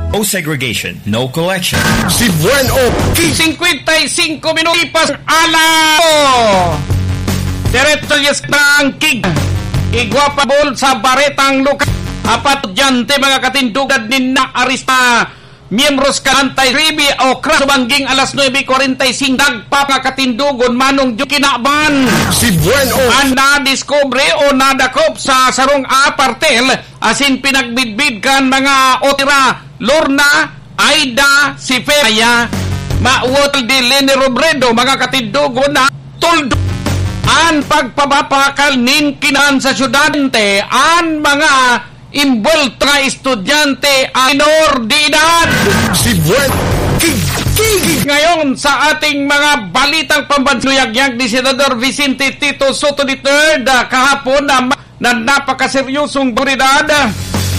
No segregation, no collection. Si Bueno 55 minutos ala diretso yes ng kig igwapa bol sa baretang luka apat dyante mga katindugad ni na arista miyembros kanantay ribi o kras subangging alas 9:45 nagpa mga katindugon manong kinaban si Bueno ang na-discover o nadakop sa sarong apartel asin pinagbidbid kan mga otira Lorna, Aida, si Feya, Mauwot di Lene Robredo, mga katindugon na tuldo an pagpapapakal nin kinan sa syudante an mga involved nga estudyante minor de edad. Si Bueno Ngayon sa ating mga balitang pambansuyagyag ni Senador Vicente Tito Soto III kahapon na napakaseryosong buridad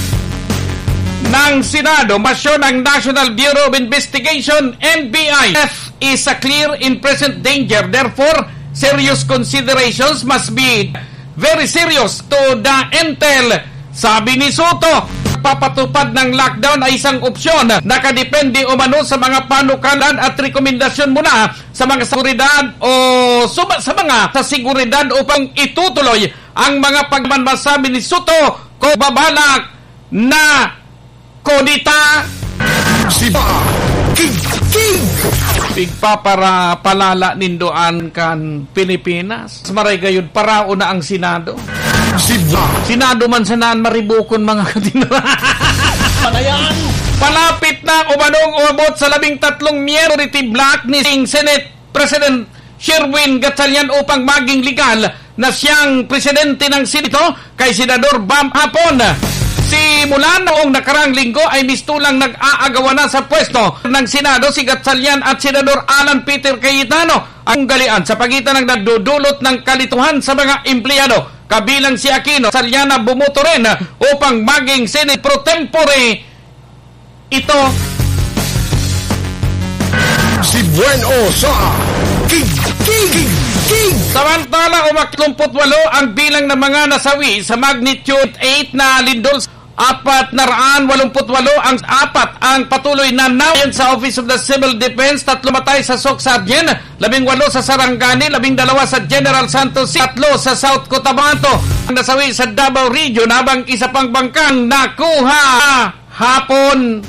ng Senado, masyon ng National Bureau of Investigation, NBI, is a clear in present danger. Therefore, serious considerations must be very serious to the intel. Sabi ni Soto, papatupad ng lockdown ay isang opsyon. Nakadepende umano sa mga panukalan at rekomendasyon muna sa mga seguridad o sa mga sa seguridad upang itutuloy ang mga pagmanmasabi ni Soto kung babalak na kodita si Pigpa para palala nindoan kan Pilipinas. Maray gayud parao na ang Senado. Senado man sanaan maribukon mga katinara. Panayan. Palapit na umanong umabot sa 13 majority block ni Senate President Sherwin Gatchalian upang maging legal na siyang presidente ng Senado kay Senador Bam Hapon. Simula noong nakarang linggo ay mistulang nag-aagawan na sa pwesto ng Senado si Gatchalian at Senador Alan Peter Cayetano ang galian sa pagitan ng nagdudulot ng kalituhan sa mga empleyado. Kabilang si Aquino, Gatchalian bumoto rin upang maging Senate pro tempore. Ito si Bueno sa Samantala, 28 ang bilang ng mga nasawi sa magnitude 8 na lindol. 488 ang ang patuloy na nawayan sa Office of the Civil Defense, 3 matay sa Soksabyen, 18 sa Sarangani, 12 sa General Santos, 3 sa South Cotabato. Ang nasawi sa Davao Region habang isa pang bangkang nakuha hapon.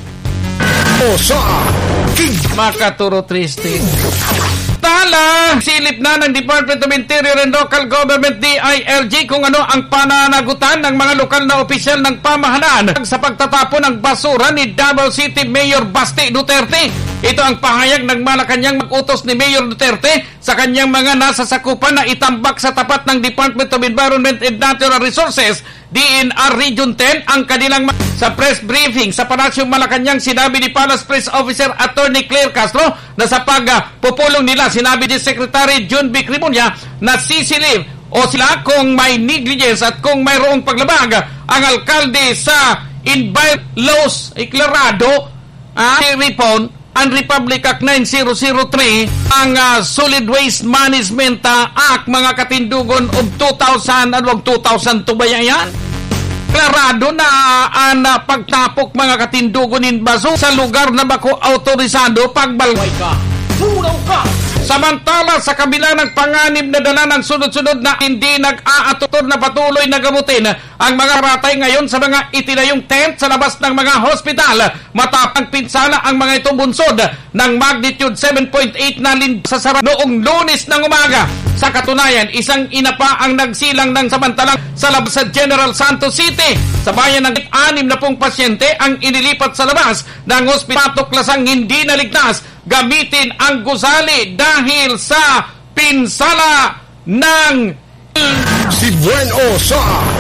Makaturo triste. Tala, silip na ng Department of Interior and Local Government DILG kung ano ang pananagutan ng mga lokal na opisyal ng pamahalaan sa pagtatapon ng basura ni Davao City Mayor Basti Duterte. Ito ang pahayag ng Malacanang mag-utos ni Mayor Duterte sa kanyang mga nasasakupan na itambak sa tapat ng Department of Environment and Natural Resources DNR Region 10 ang kanilang sa press briefing sa Palasyong Malacanang. Sinabi ni Palace Press Officer Attorney Claire Castro na sa pagpupulong nila, sinabi ni Secretary John B. Crimonia na sisilip o sila kung may negligence at kung mayroong paglabag ang alkalde sa Environment Laws iklarado Ripon ang Republic Act 9003 ang Solid Waste Management Act mga katindugon of 2000 tubayan. Klarado na ang pagtapok mga katindugon in baso sa lugar na bako autorisado pagbalway ka. Punaw ka! Samantala, sa kabila ng panganib na dala ng sunod-sunod na hindi nag-aatutor na patuloy na gamutin ang mga ratay ngayon sa mga itinayong tent sa labas ng mga hospital. Matapang pinsala ang mga ito bunsod ng magnitude 7.8 na sa sara noong Lunes ng umaga. Sa katunayan, isang ina pa ang nagsilang ng samantalang sa labas sa General Santos City. Sa bayan ng 60 pasyente ang inilipat sa labas ng hospital. Tuklasang hindi naligtas gamitin ang gusali dahil sa pinsala ng si Bueno sa